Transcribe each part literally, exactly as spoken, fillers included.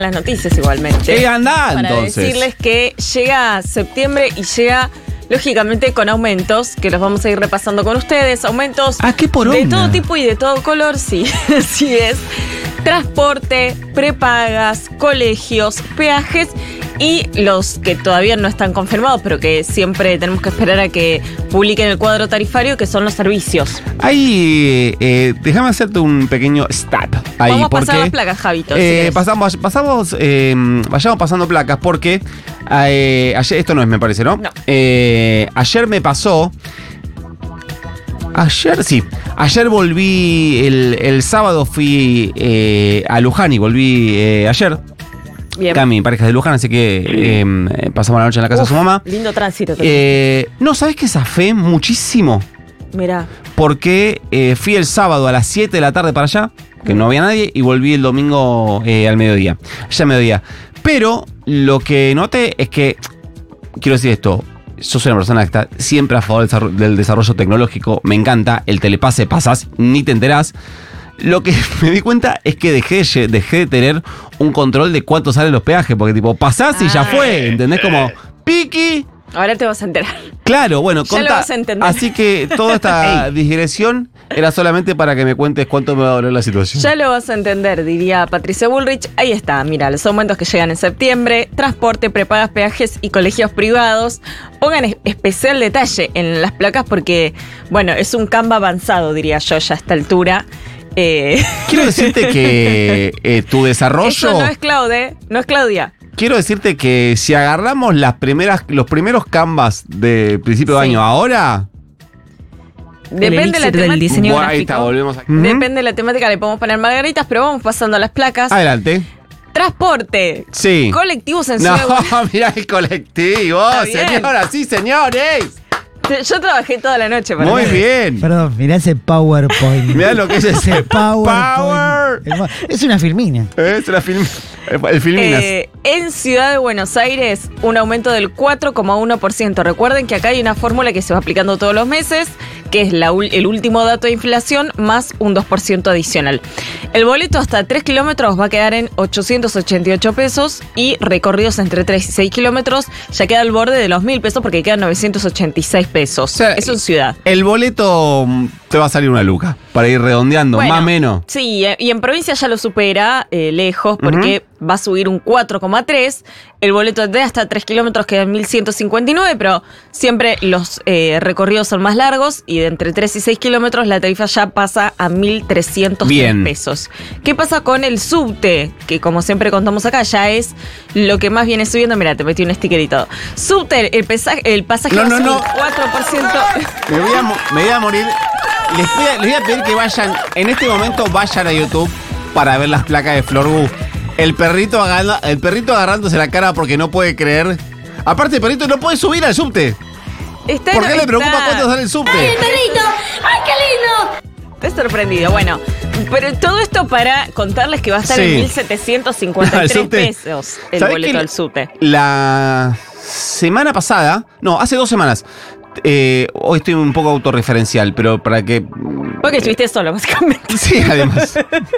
Las noticias igualmente. ¿Qué anda entonces? Para decirles que llega septiembre y llega, lógicamente, con aumentos, que los vamos a ir repasando con ustedes. Aumentos ah, ¿qué poronga? De todo tipo y de todo color, sí, así es. Transporte, prepagas, colegios, peajes y los que todavía no están confirmados, pero que siempre tenemos que esperar a que publiquen el cuadro tarifario, que son los servicios. Ahí, eh, déjame hacerte un pequeño stat. Ahí, Vamos a pasar porque, las placas, Javito. Eh, si pasamos, pasamos eh, vayamos pasando placas porque eh, ayer, esto no es, me parece, ¿no? No. Eh, ayer me pasó. Ayer, sí. Ayer volví, el, el sábado fui eh, a Luján y volví eh, ayer. Bien. Cami, mi pareja es de Luján, así que eh, pasamos la noche en la casa Uf, de su mamá. Lindo tránsito. Eh, no, ¿sabes qué? Zafé muchísimo. Mirá. Porque eh, fui el sábado a las siete de la tarde para allá, que no había nadie, y volví el domingo eh, al mediodía. Ya al mediodía. Pero lo que noté es que, quiero decir esto, yo soy una persona que está siempre a favor del desarrollo, del desarrollo tecnológico. Me encanta. El telepase pasás, ni te enterás. Lo que me di cuenta es que dejé, dejé de tener un control de cuánto salen los peajes. Porque tipo, pasás y ya fue. ¿Entendés? Como, piqui. Ahora te vas a enterar. Claro, bueno, ya contá. lo vas a entender. Así que toda esta digresión era solamente para que me cuentes cuánto me va a doler la situación. Ya lo vas a entender, diría Patricia Bullrich. Ahí está, mira, los aumentos que llegan en septiembre, transporte, prepagas, peajes y colegios privados. Pongan es- especial detalle en las placas porque, bueno, es un Canva avanzado, diría yo, ya a esta altura. Eh, Quiero decirte que eh, tu desarrollo... Eso no es Claude, no es Claudia. Quiero decirte que si agarramos las primeras, los primeros canvas de principio de Sí. año ahora... Depende de la elixir del temática. diseño Bueno, ahí está, gráfico. volvemos aquí. Depende de la temática, le podemos poner margaritas, pero vamos pasando a las placas. Adelante. Transporte. Sí. Colectivos en No, Ciudad de Buenos mirá el colectivo, Está bien. señoras, sí, señores. Aires. Yo trabajé toda la noche para Muy hacer- bien. Perdón, mirá ese PowerPoint. Mirá lo que es ese PowerPoint. power. Es una filmina. Es la film, el filminas. Eh, en Ciudad de Buenos Aires, un aumento del cuatro coma uno por ciento. Recuerden que acá hay una fórmula que se va aplicando todos los meses, que es la, ul- el último dato de inflación más un dos por ciento adicional. El boleto hasta tres kilómetros va a quedar en ochocientos ochenta y ocho pesos y recorridos entre tres y seis kilómetros ya queda al borde de los mil pesos porque quedan novecientos ochenta y seis pesos. O sea, Eso en ciudad. El boleto mm, te va a salir una luca, para ir redondeando, Bueno, más o menos. Sí, eh, y en provincia ya lo supera eh, lejos porque va a subir un cuatro coma tres. El boleto de hasta tres kilómetros queda en mil ciento cincuenta y nueve, pero siempre los eh, recorridos son más largos y de entre tres y seis kilómetros la tarifa ya pasa a mil trescientos tres Bien. pesos. ¿Qué pasa con el subte? Que como siempre contamos acá, ya es lo que más viene subiendo. Mira, te metí un sticker y todo. Subte, el, pesaje, el pasaje No, va a no, subir no. cuatro por ciento. Me voy a, mo- me voy a morir. Les voy a, les voy a pedir que vayan, en este momento vayan a YouTube para ver las placas de Florbu. El perrito, agarra- el perrito agarrándose la cara porque no puede creer. Aparte, el perrito no puede subir al subte. Está- ¿Por qué le está- preocupa cuánto sale el subte? ¡Perrito! ¡Ay, qué lindo! Estoy sorprendido. Bueno, pero todo esto para contarles que va a estar Sí. en mil setecientos cincuenta No, y el tres subte. pesos el ¿Sabés boleto que al subte. La semana pasada, no, hace dos semanas. eh, hoy estoy un poco autorreferencial, pero para que. Porque estuviste solo, básicamente. Sí, además.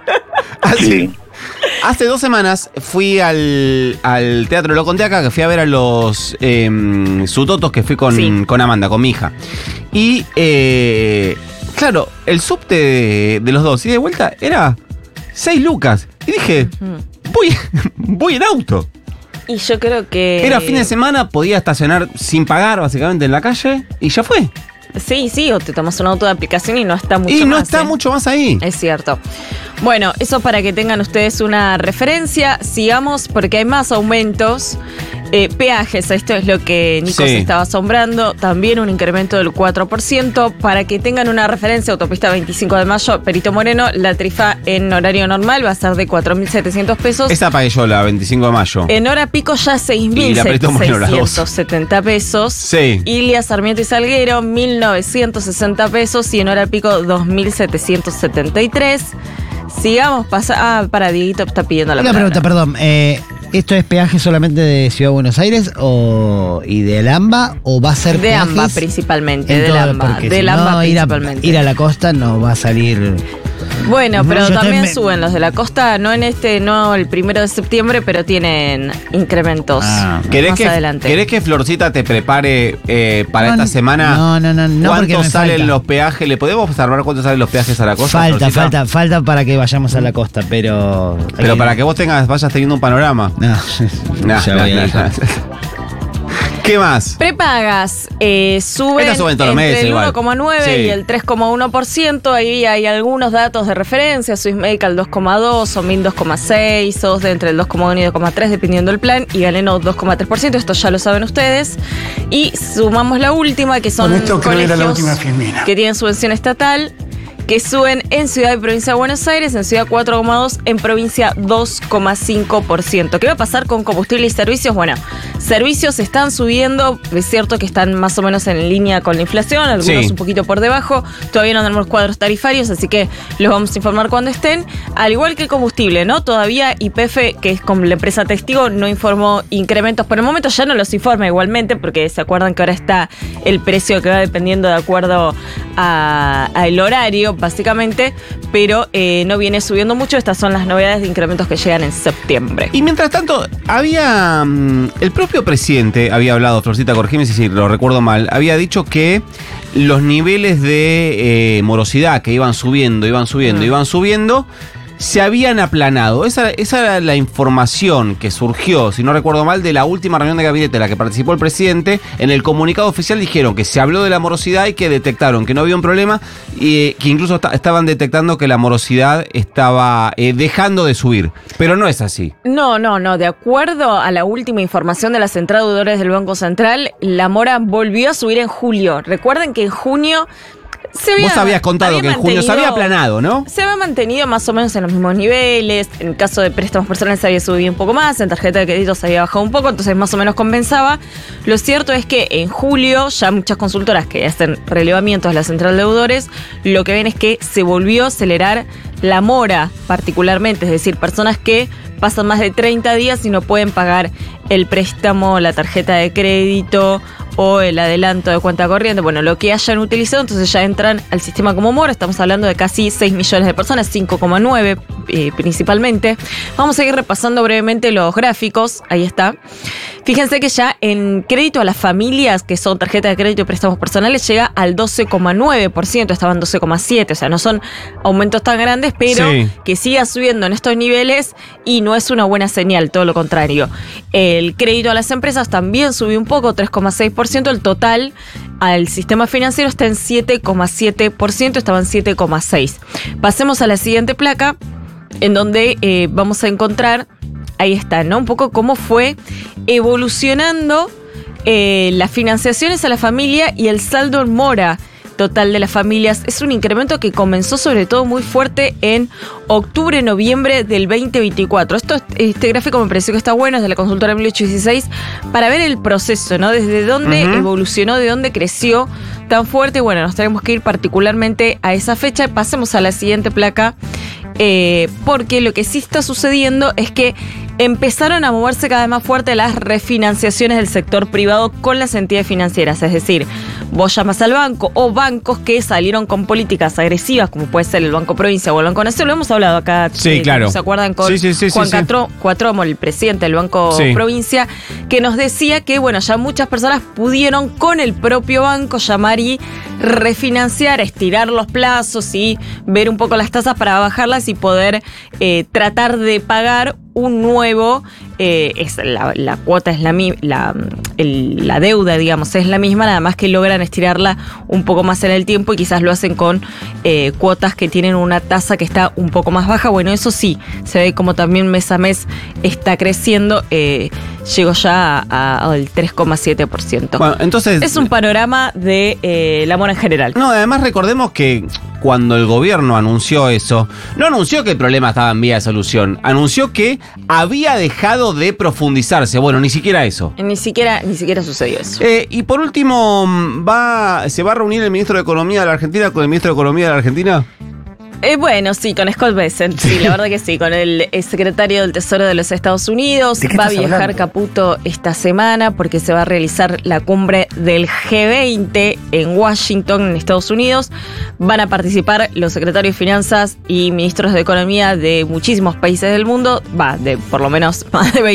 Así. Hace dos semanas fui al, al Teatro Lo Conté acá, que fui a ver a los eh, Sutotos, que fui con, Sí. con Amanda, con mi hija. Y, eh, claro, el subte de, de los dos y de vuelta era seis lucas. Y dije, voy, voy en auto. Y yo creo que... Era fin de semana, podía estacionar sin pagar, básicamente, en la calle, y ya fue. Sí, sí, o te tomas un auto de aplicación y no está mucho y no más, está ¿eh? mucho más ahí. Es cierto. Bueno, eso para que tengan ustedes una referencia. Sigamos porque hay más aumentos. Eh, peajes, esto es lo que Nico Sí. se estaba asombrando. También un incremento del cuatro por ciento. Para que tengan una referencia, autopista veinticinco de mayo, Perito Moreno, la tarifa en horario normal va a ser de cuatro mil setecientos pesos. Esa pagué yo, la veinticinco de mayo. En hora pico ya seis Y mil la Perito Moreno, las dos. seiscientos setenta pesos. Sí. Ilia, Sarmiento y Salguero, mil novecientos sesenta pesos. Y en hora pico, dos mil setecientos setenta y tres. Sigamos pasando. Ah, para, Dieguito está pidiendo la Una palabra. pregunta, perdón. Eh, ¿Esto es peaje solamente de Ciudad de Buenos Aires o, y del AMBA o va a ser De peajes AMBA principalmente, en del todo? AMBA. Porque Del si AMBA no, ir a, principalmente. ir a la costa no va a salir Bueno, pero Yo también estoy- suben los de la costa, no en este, no el primero de septiembre, pero tienen incrementos Ah. ¿Querés más que, adelante. ¿Querés que Florcita te prepare eh, para No, esta no, semana? no, no, no, no, porque ¿Cuánto me salen falta. los peajes? ¿Le podemos observar cuánto salen los peajes a la costa? Falta, Florcita? falta, falta para que vayamos a la costa, pero. Pero para que vos tengas, vayas teniendo un panorama. No, Nah, ya nah, voy a nah, ir. nah. ¿Qué más? Prepagas eh, suben Estas suben todos los entre meses el igual. uno coma nueve Sí. y el tres coma uno por ciento. Ahí hay algunos datos de referencia. Swiss Medical dos coma dos, Omin dos coma seis, O S D entre el dos coma uno y dos coma tres dependiendo del plan, y Galeno dos coma tres por ciento. Esto ya lo saben ustedes. Y sumamos la última, que son Con esto creo que era la colegios última filmina. que tienen subvención estatal, que suben en Ciudad y Provincia de Buenos Aires, en Ciudad cuatro coma dos, en Provincia dos coma cinco por ciento. ¿Qué va a pasar con combustible y servicios? Bueno, servicios están subiendo, es cierto que están más o menos en línea con la inflación, algunos Sí. un poquito por debajo, todavía no tenemos cuadros tarifarios, así que los vamos a informar cuando estén. Al igual que el combustible, ¿no? Todavía Y P F, que es como la empresa testigo, no informó incrementos. Por el momento ya no los informa igualmente, porque se acuerdan que ahora está el precio que va dependiendo de acuerdo a- al horario, básicamente, pero eh, no viene subiendo mucho. Estas son las novedades de incrementos que llegan en septiembre. Y mientras tanto, había. mm, El propio presidente había hablado, Florcita, corregime si lo recuerdo mal, había dicho que los niveles de eh, morosidad que iban subiendo, iban subiendo, Mm. iban subiendo, se habían aplanado. Esa, esa era la información que surgió, si no recuerdo mal, de la última reunión de gabinete en la que participó el presidente. En el comunicado oficial dijeron que se habló de la morosidad y que detectaron que no había un problema y eh, que incluso ta- estaban detectando que la morosidad estaba eh, dejando de subir. Pero no es así. No, no, no. De acuerdo a la última información de la Central de Deudores del Banco Central, la mora volvió a subir en julio. Recuerden que en junio se había, Vos habías contado había que en junio se había mantenido- aplanado, ¿no? Se había mantenido más o menos en los mismos niveles. En el caso de préstamos personales se había subido un poco más, en tarjeta de crédito se había bajado un poco, entonces más o menos compensaba. Lo cierto es que en julio ya muchas consultoras que hacen relevamientos a la Central de Deudores, lo que ven es que se volvió a acelerar la mora particularmente, es decir, personas que pasan más de treinta días y no pueden pagar el préstamo, la tarjeta de crédito o el adelanto de cuenta corriente, bueno, lo que hayan utilizado, entonces ya entran al sistema como mora. Estamos hablando de casi seis millones de personas, cinco coma nueve eh, principalmente. Vamos a ir repasando brevemente los gráficos, ahí está. Fíjense que ya en crédito a las familias, que son tarjeta de crédito y préstamos personales, llega al doce coma nueve por ciento, estaban doce coma siete por ciento, o sea, no son aumentos tan grandes, pero Sí. que siga subiendo en estos niveles y no es una buena señal, todo lo contrario. El crédito a las empresas también subió un poco, tres coma seis por ciento, el total al sistema financiero está en siete coma siete por ciento, estaba en siete coma seis por ciento. Pasemos a la siguiente placa, en donde eh, vamos a encontrar, ahí está, ¿no? Un poco cómo fue evolucionando eh, las financiaciones a la familia y el saldo en mora total de las familias. Es un incremento que comenzó sobre todo muy fuerte en octubre, noviembre del veinte veinticuatro. Esto, este gráfico me pareció que está bueno, es de la consultora mil ochocientos dieciséis, para ver el proceso, ¿no? Desde dónde Ujú. evolucionó, de dónde creció tan fuerte. Bueno, nos tenemos que ir particularmente a esa fecha. Pasemos a la siguiente placa, eh, porque lo que sí está sucediendo es que empezaron a moverse cada vez más fuerte las refinanciaciones del sector privado con las entidades financieras. Es decir, vos llamas al banco o bancos que salieron con políticas agresivas, como puede ser el Banco Provincia o el Banco Nación. Lo hemos hablado acá. Sí, eh, claro. ¿Se acuerdan con Sí, sí, sí, Juan sí, sí. Catro- Cuatromo, el presidente del Banco Sí. Provincia, que nos decía que, bueno, ya muchas personas pudieron con el propio banco llamar y refinanciar, estirar los plazos y ver un poco las tasas para bajarlas y poder eh, tratar de pagar un nuevo, eh, es la, la cuota es la, mi- la, el- la deuda, digamos, es la misma, nada más que logran estirarla un poco más en el tiempo y quizás lo hacen con eh, cuotas que tienen una tasa que está un poco más baja. Bueno, eso sí, se ve como también mes a mes está creciendo, eh, llegó ya a- a- al tres coma siete por ciento. Bueno, entonces. Es un panorama de eh, la mora en general. No, además recordemos que cuando el gobierno anunció eso, no anunció que el problema estaba en vía de solución, anunció que había dejado de profundizarse. Bueno, ni siquiera eso. Ni siquiera, ni siquiera sucedió eso. Eh, y por último, va, ¿se va a reunir el ministro de Economía de la Argentina con el ministro de Economía de la Argentina? Eh, bueno, sí, con Scott Bessent, sí, la verdad que sí, con el, el secretario del Tesoro de los Estados Unidos. ¿De qué Va a estás viajar hablando? Caputo esta semana porque se va a realizar la cumbre del G veinte en Washington, en Estados Unidos. Van a participar los secretarios de Finanzas y ministros de Economía de muchísimos países del mundo, va, de por lo menos más de veinte.